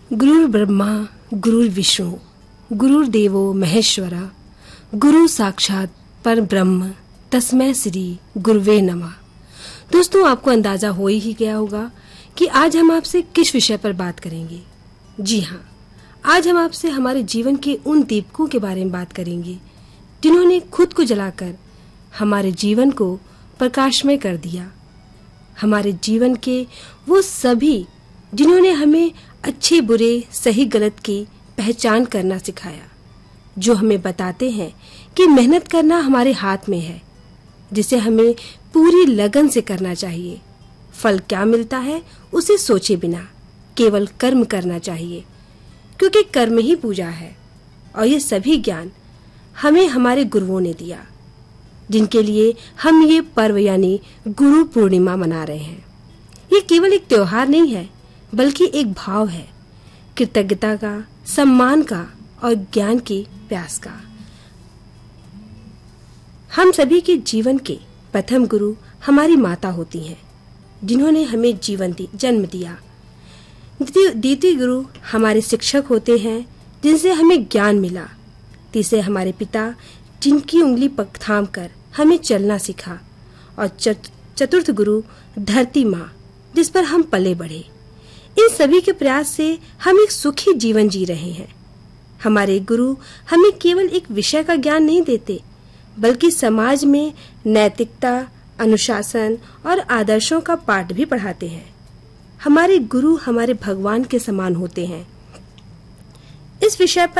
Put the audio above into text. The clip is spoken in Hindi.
गुरुर् ब्रह्मा गुरुर्विष्णु गुरुर्देवो महेश्वरा गुरु साक्षात पर ब्रह्म तस्मै श्री गुरुवे नमः। दोस्तों, आपको अंदाजा हो ही गया होगा कि आज हम आपसे किस विषय पर बात करेंगे। जी हाँ, आज हम आपसे हमारे जीवन के उन दीपकों के बारे में बात करेंगे जिन्होंने खुद को जलाकर हमारे जीवन को प्रकाशमय कर दिया। हमारे जीवन के वो सभी जिन्होंने हमें अच्छे बुरे सही गलत की पहचान करना सिखाया, जो हमें बताते हैं कि मेहनत करना हमारे हाथ में है, जिसे हमें पूरी लगन से करना चाहिए। फल क्या मिलता है उसे सोचे बिना केवल कर्म करना चाहिए, क्योंकि कर्म ही पूजा है। और ये सभी ज्ञान हमें हमारे गुरुओं ने दिया, जिनके लिए हम ये पर्व यानी गुरु पूर्णिमा मना रहे हैं। ये केवल एक त्योहार नहीं है, बल्कि एक भाव है, कृतज्ञता का, सम्मान का और ज्ञान की प्यास का। हम सभी के जीवन के प्रथम गुरु हमारी माता होती हैं, जिन्होंने हमें जन्म दिया। द्वितीय गुरु हमारे शिक्षक होते हैं, जिनसे हमें ज्ञान मिला। तीसरे हमारे पिता, जिनकी उंगली थाम कर हमें चलना सिखा। और चतुर्थ गुरु धरती माँ, जिस पर हम पले बढ़े। इन सभी के प्रयास से हम एक सुखी जीवन जी रहे हैं। हमारे गुरु हमें केवल एक विषय का ज्ञान नहीं देते, बल्कि समाज में नैतिकता, अनुशासन और आदर्शों का पाठ भी पढ़ाते हैं। हमारे गुरु हमारे भगवान के समान होते हैं। इस विषय पर